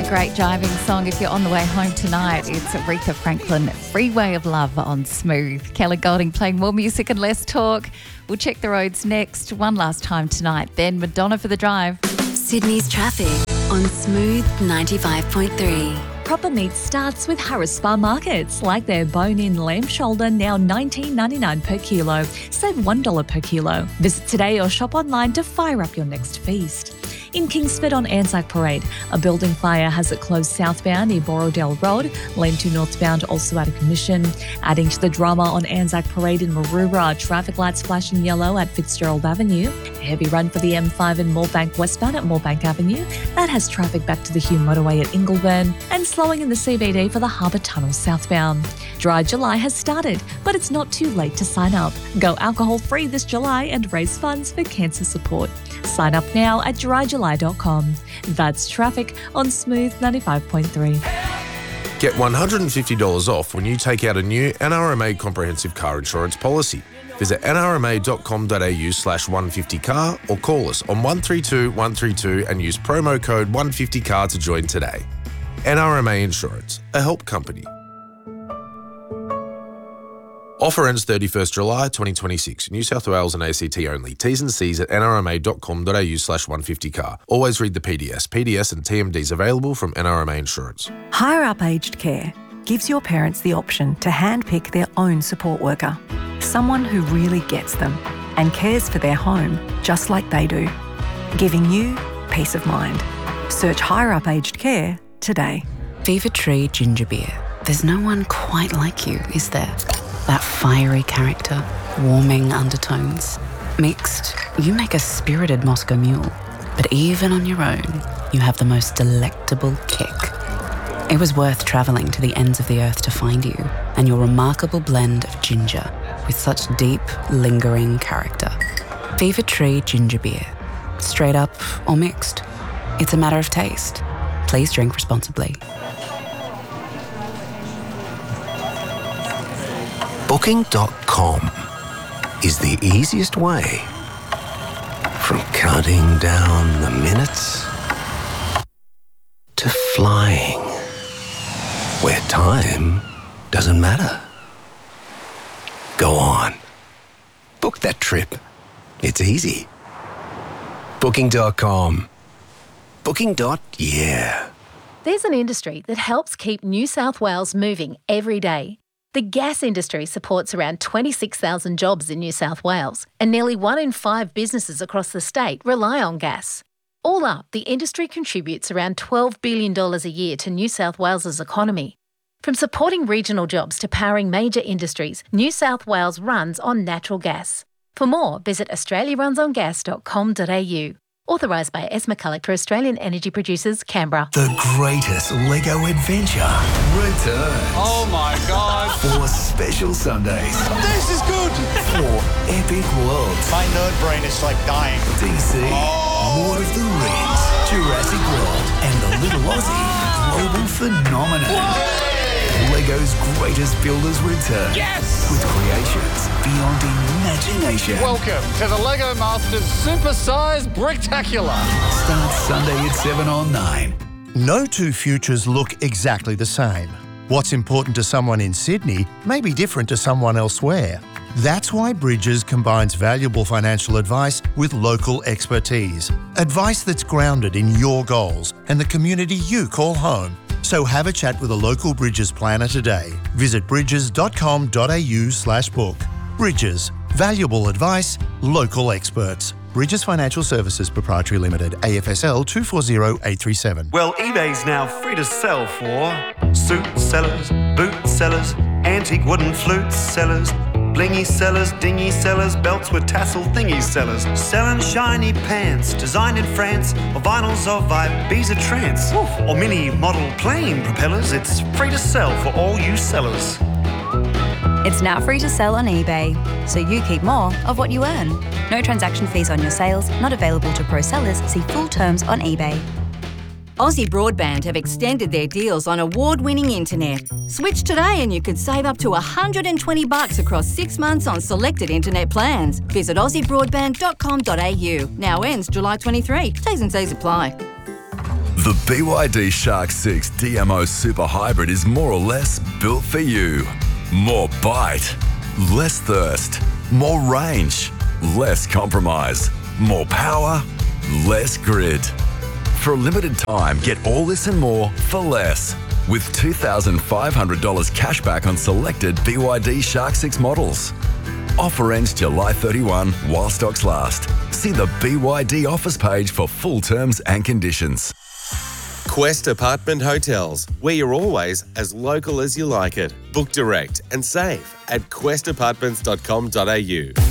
great driving song if you're on the way home tonight. It's Aretha Franklin, Freeway of Love on Smooth. Keller Golding playing more music and less talk. We'll check the roads next. One last time tonight. Then Madonna for the drive. Sydney's traffic on Smooth 95.3. Proper meat starts with Harris Spa Markets, like their bone-in lamb shoulder, now $19.99 per kilo. Save $1 per kilo. Visit today or shop online to fire up your next feast. In Kingsford on Anzac Parade, a building fire has it closed southbound near Borrowdale Road. Lane 2 northbound also out of commission. Adding to the drama on Anzac Parade in Maroubra, traffic lights flashing yellow at Fitzgerald Avenue. A heavy run for the M5 in Moorebank westbound at Moorebank Avenue. That has traffic back to the Hume motorway at Ingleburn. And slowing in the CBD for the Harbour Tunnel southbound. Dry July has started, but it's not too late to sign up. Go alcohol-free this July and raise funds for cancer support. Sign up now at dryjuly.com. That's traffic on Smooth 95.3. Get $150 off when you take out a new NRMA comprehensive car insurance policy. Visit nrma.com.au/150car or call us on 132 132 and use promo code 150car to join today. NRMA Insurance, a help company. Offer ends 31st July 2026. New South Wales and ACT only. T's and C's at nrma.com.au/150car. Always read the PDS. PDS and TMDs available from NRMA Insurance. Higher Up Aged Care gives your parents the option to handpick their own support worker. Someone who really gets them and cares for their home just like they do. Giving you peace of mind. Search Higher Up Aged Care today. Fever Tree Ginger Beer. There's no one quite like you, is there? That fiery character, warming undertones. Mixed, you make a spirited Moscow Mule. But even on your own, you have the most delectable kick. It was worth travelling to the ends of the earth to find you, and your remarkable blend of ginger with such deep, lingering character. Fever Tree Ginger Beer. Straight up or mixed. It's a matter of taste. Please drink responsibly. Booking.com is the easiest way from counting down the minutes to flying where time doesn't matter. Go on. Book that trip. It's easy. Booking.com. Booking.yeah. There's an industry that helps keep New South Wales moving every day. The gas industry supports around 26,000 jobs in New South Wales, and nearly 1 in 5 businesses across the state rely on gas. All up, the industry contributes around $12 billion a year to New South Wales's economy. From supporting regional jobs to powering major industries, New South Wales runs on natural gas. For more, visit australiarunsongas.com.au. Authorised by S. McCulloch for Australian Energy Producers, Canberra. The greatest Lego adventure returns. Oh my God. 4 special Sundays. This is good. 4 epic worlds. My nerd brain is like dying. DC, Lord of the Rings, Jurassic World, and the Little Aussie global phenomenon. Lego's greatest builders return. Yes! With creations beyond imagination. Welcome to the Lego Masters Supersize Bricktacular. Starts Sunday at 7 on 9. No two futures look exactly the same. What's important to someone in Sydney may be different to someone elsewhere. That's why Bridges combines valuable financial advice with local expertise. Advice that's grounded in your goals and the community you call home. So have a chat with a local Bridges planner today. Visit bridges.com.au/book. Bridges. Valuable advice, local experts. Bridges Financial Services Proprietary Limited, AFSL 240837. Well, eBay's now free to sell for suit sellers, boot sellers, antique wooden flute sellers, blingy sellers, dingy sellers, belts with tassel thingy sellers, selling shiny pants designed in France, or vinyls of Ibiza trance, or mini model plane propellers. It's free to sell for all you sellers. It's now free to sell on eBay, so you keep more of what you earn. No transaction fees on your sales, not available to pro sellers. See full terms on eBay. Aussie Broadband have extended their deals on award-winning internet. Switch today and you could save up to $120 across 6 months on selected internet plans. Visit aussiebroadband.com.au. Now ends July 23. T's and C's apply. The BYD Shark 6 DMO Super Hybrid is more or less built for you. More bite, less thirst, more range, less compromise, more power, less grid. For a limited time, get all this and more for less. With $2,500 cash back on selected BYD Shark 6 models. Offer ends July 31 while stocks last. See the BYD offers page for full terms and conditions. Quest Apartment Hotels, where you're always as local as you like it. Book direct and save at questapartments.com.au.